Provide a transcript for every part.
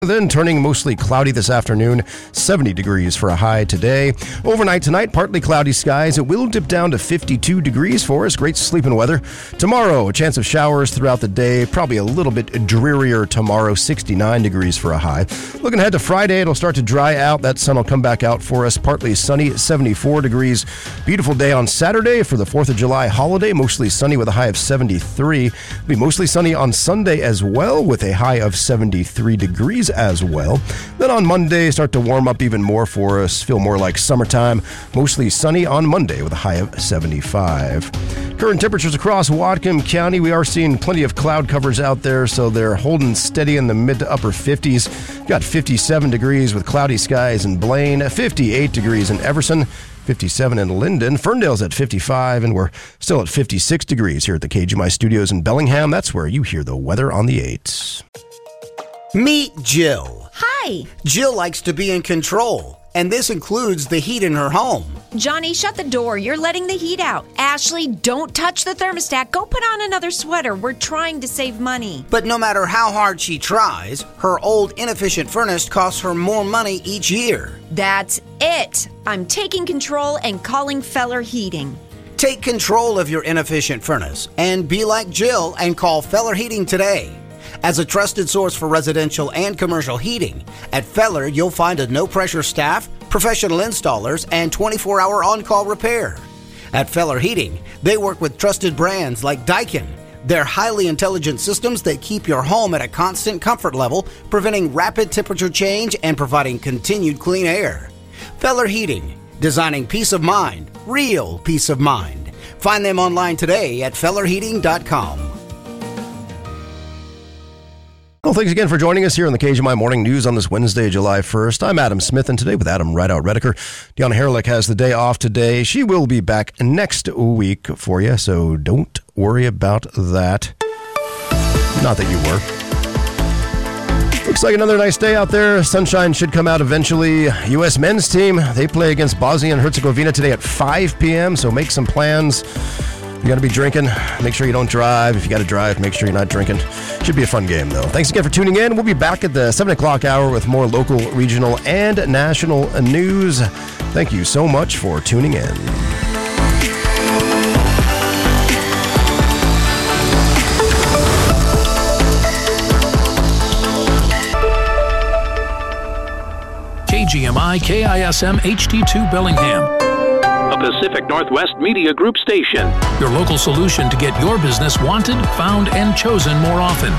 Then turning mostly cloudy this afternoon, 70 degrees for a high today. Overnight tonight, partly cloudy skies. It will dip down to 52 degrees for us. Great sleeping weather. Tomorrow, a chance of showers throughout the day. Probably a little bit drearier tomorrow, 69 degrees for a high. Looking ahead to Friday, it'll start to dry out. That sun will come back out for us. Partly sunny, 74 degrees. Beautiful day on Saturday for the 4th of July holiday. Mostly sunny with a high of 73. It'll be mostly sunny on Sunday as well with a high of 73 degrees as well. Then on Monday, start to warm up even more for us. Feel more like summertime. Mostly sunny on Monday with a high of 75. Current temperatures across Whatcom County. We are seeing plenty of cloud covers out there, so they're holding steady in the mid to upper 50s. Got 57 degrees with cloudy skies in Blaine, 58 degrees in Everson, 57 in Linden. Ferndale's at 55, and we're still at 56 degrees here at the KGMI studios in Bellingham. That's where you hear the weather on the 8s. Meet Jill. Hi. Jill likes to be in control, and this includes the heat in her home. Johnny, shut the door. You're letting the heat out. Ashley, don't touch the thermostat. Go put on another sweater. We're trying to save money. But no matter how hard she tries, her old inefficient furnace costs her more money each year. That's it. I'm taking control and calling Feller Heating. Take control of your inefficient furnace and be like Jill and call Feller Heating today. As a trusted source for residential and commercial heating, at Feller you'll find a no-pressure staff, professional installers, and 24-hour on-call repair. At Feller Heating, they work with trusted brands like Daikin. They're highly intelligent systems that keep your home at a constant comfort level, preventing rapid temperature change and providing continued clean air. Feller Heating, designing peace of mind, real peace of mind. Find them online today at fellerheating.com. Well, thanks again for joining us here on the KGMI Morning News on this Wednesday, July 1st. I'm Adam Smith, and today with Adam Rideout Redeker, Deanna Herlick has the day off today. She will be back next week for you, so don't worry about that. Not that you were. Looks like another nice day out there. Sunshine should come out eventually. U.S. men's team, they play against Bosnia and Herzegovina today at 5 p.m., so make some plans. You got to be drinking. Make sure you don't drive. If you got to drive, make sure you're not drinking. Should be a fun game, though. Thanks again for tuning in. We'll be back at the 7 o'clock hour with more local, regional, and national news. Thank you so much for tuning in. KGMI KISM HD2 Bellingham. Pacific Northwest Media Group station. Your local solution to get your business wanted, found, and chosen more often.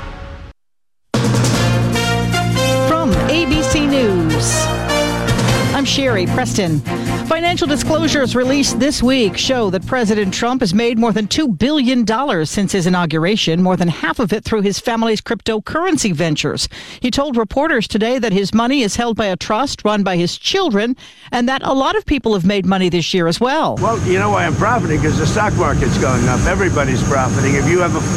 From ABC News, I'm Sherry Preston. Financial disclosures released this week show that President Trump has made more than $2 billion since his inauguration, more than half of it through his family's cryptocurrency ventures. He told reporters today that his money is held by a trust run by his children, and that a lot of people have made money this year as well. Well, you know why I'm profiting? Because the stock market's going up. Everybody's profiting. If you have a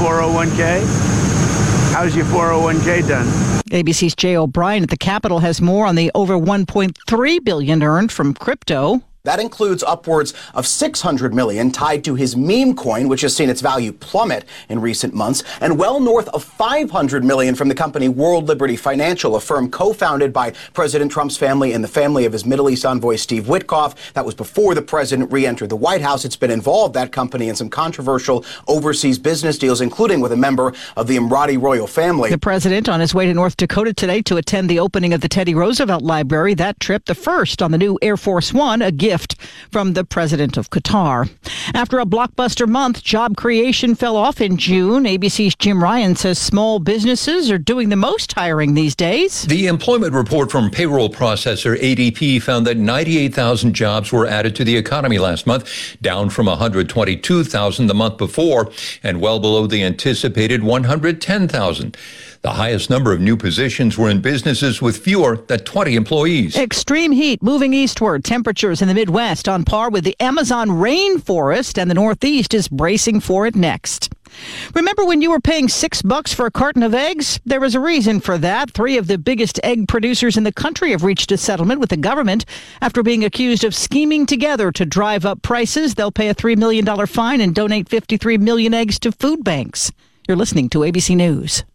401k, how's your 401k done? ABC's Jay O'Brien at the Capitol has more on the over $1.3 billion earned from crypto. That includes upwards of $600 million tied to his meme coin, which has seen its value plummet in recent months, and well north of $500 million from the company World Liberty Financial, a firm co-founded by President Trump's family and the family of his Middle East envoy Steve Witkoff. That was before the president re-entered the White House. It's been involved, that company, in some controversial overseas business deals, including with a member of the Emirati royal family. The president on his way to North Dakota today to attend the opening of the Teddy Roosevelt Library. That trip, the first on the new Air Force One, a gift from the president of Qatar. After a blockbuster month, job creation fell off in June. ABC's Jim Ryan says small businesses are doing the most hiring these days. The employment report from payroll processor ADP found that 98,000 jobs were added to the economy last month, down from 122,000 the month before, and well below the anticipated 110,000. The highest number of new positions were in businesses with fewer than 20 employees. Extreme heat moving eastward. Temperatures in the Midwest on par with the Amazon rainforest, and the Northeast is bracing for it next. Remember when you were paying $6 for a carton of eggs? There was a reason for that. 3 of the biggest egg producers in the country have reached a settlement with the government after being accused of scheming together to drive up prices. They'll pay a $3 million fine and donate 53 million eggs to food banks. You're listening to ABC News.